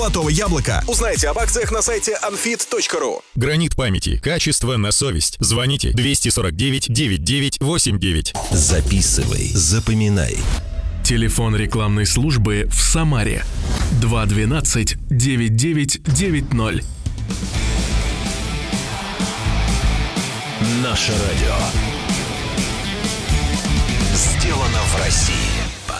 Золотого яблока. Узнайте об акциях на сайте unfit.ru. Гранит памяти. Качество на совесть. Звоните 249-9989. Записывай, запоминай. Телефон рекламной службы в Самаре 212-9990. Наше радио. Сделано в России.